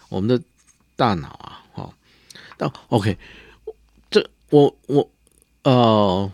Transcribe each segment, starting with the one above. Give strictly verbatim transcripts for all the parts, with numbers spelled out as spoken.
我们的大脑啊，哦，那 OK， 这我我呃，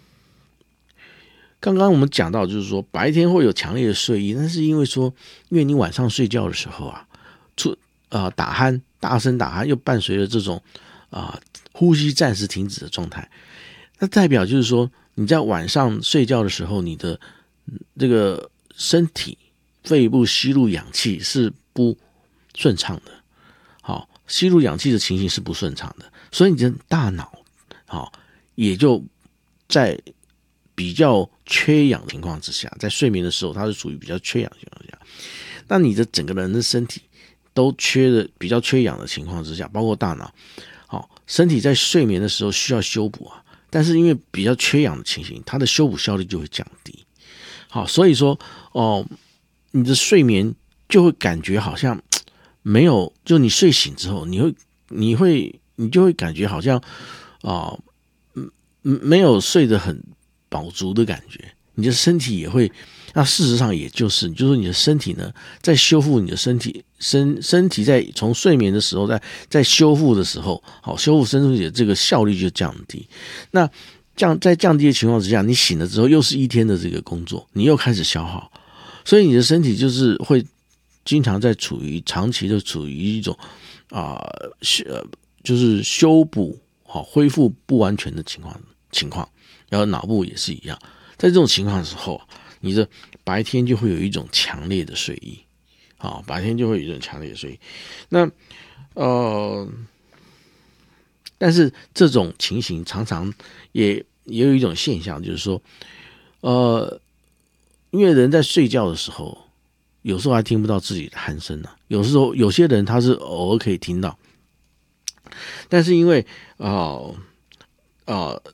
刚刚我们讲到就是说白天会有强烈的睡意，但是因为说，因为你晚上睡觉的时候啊，出啊、呃、打鼾，大声打鼾，又伴随着这种啊、呃、呼吸暂时停止的状态，那代表就是说你在晚上睡觉的时候，你的这个身体肺部吸入氧气是不顺畅的，好，吸入氧气的情形是不顺畅的，所以你的大脑好也就在比较缺氧的情况之下，在睡眠的时候它是属于比较缺氧的情况下，那你的整个人的身体都缺的比较缺氧的情况之下，包括大脑，好，身体在睡眠的时候需要修补啊，但是因为比较缺氧的情形，它的修补效率就会降低。好，所以说哦，你的睡眠就会感觉好像没有，就你睡醒之后，你会你会你就会感觉好像啊、呃，没有睡得很饱足的感觉，你的身体也会。那事实上也就是，就是说你的身体呢，在修复你的身体身身体在从睡眠的时候，在在修复的时候，好修复身体的这个效率就降低。那降在降低的情况之下，你醒了之后又是一天的这个工作，你又开始消耗，所以你的身体就是会经常在处于长期的处于一种啊呃就是修补好恢复不完全的情况情况，然后脑部也是一样，在这种情况的时候，你的白天就会有一种强烈的睡意，好，白天就会有一种强烈的睡意。那呃，但是这种情形常常也也有一种现象，就是说，呃，因为人在睡觉的时候，有时候还听不到自己的鼾声啊，有时候有些人他是偶尔可以听到，但是因为啊啊。呃呃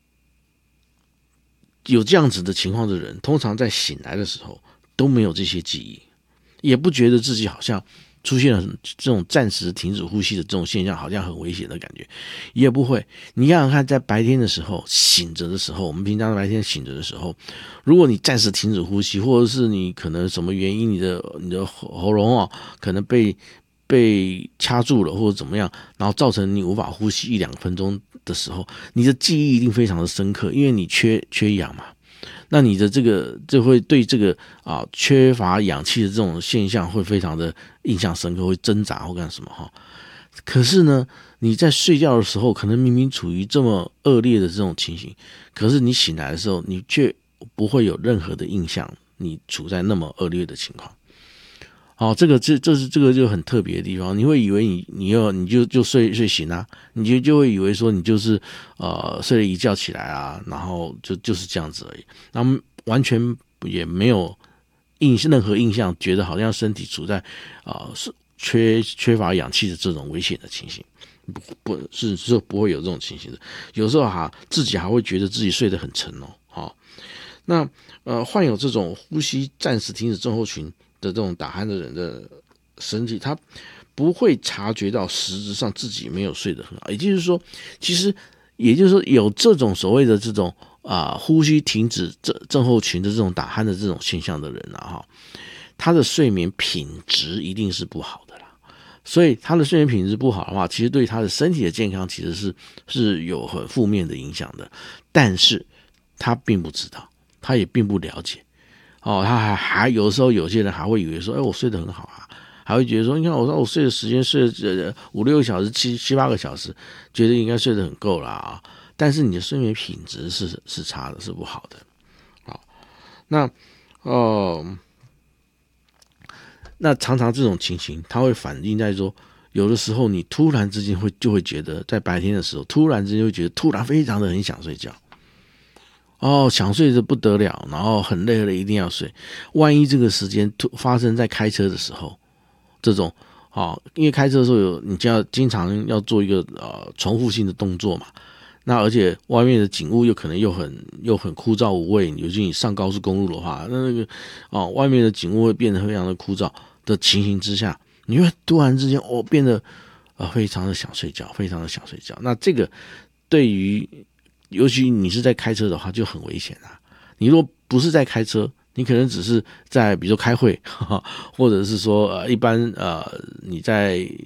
有这样子的情况的人，通常在醒来的时候都没有这些记忆，也不觉得自己好像出现了这种暂时停止呼吸的这种现象，好像很危险的感觉，也不会。你想想看，在白天的时候醒着的时候，我们平常白天醒着的时候，如果你暂时停止呼吸，或者是你可能什么原因，你的你的喉咙啊可能被被掐住了或者怎么样，然后造成你无法呼吸一两分钟的时候，你的记忆一定非常的深刻，因为你缺缺氧嘛。那你的这个就会对这个啊缺乏氧气的这种现象会非常的印象深刻，会挣扎或干什么哈。可是呢，你在睡觉的时候，可能明明处于这么恶劣的这种情形，可是你醒来的时候，你却不会有任何的印象，你处在那么恶劣的情况。好，这个这这是这个就很特别的地方，你会以为你你要你就就睡睡醒啊，你就就会以为说你就是呃睡了一觉起来啊，然后就就是这样子而已，然后完全也没有印任何印象，觉得好像身体处在啊、呃、是缺缺乏氧气的这种危险的情形，不不是是不会有这种情形的，有时候哈自己还会觉得自己睡得很沉哦，好，那呃患有这种呼吸暂时停止症候群的这种打鼾的人的身体，他不会察觉到实质上自己没有睡得很好，也就是说，其实也就是说有这种所谓的这种啊、呃、呼吸停止症症候群的这种打鼾的这种现象的人啊哈，他的睡眠品质一定是不好的啦。所以他的睡眠品质不好的话，其实对他的身体的健康其实是是有很负面的影响的，但是他并不知道，他也并不了解。哦，他还还有时候有些人还会以为说，哎，我睡得很好啊，还会觉得说，你看我说我睡的时间睡了五六个小时、七七八个小时，觉得应该睡得很够了啊。但是你的睡眠品质是是差的，是不好的。好，那哦，那常常这种情形，它会反映在说，有的时候你突然之间会就会觉得，在白天的时候，突然之间会觉得突然非常的很想睡觉。哦，想睡的不得了，然后很累了，一定要睡。万一这个时间发生在开车的时候，这种哦，因为开车的时候有你就要经常要做一个呃重复性的动作嘛，那而且外面的景物又可能又很又很枯燥无味，尤其你上高速公路的话，那那个哦外面的景物会变得非常的枯燥的情形之下，你会突然之间哦变得呃非常的想睡觉，非常的想睡觉。那这个对于尤其你是在开车的话就很危险啊！你如果不是在开车，你可能只是在比如说开会，呵呵或者是说呃一般呃你在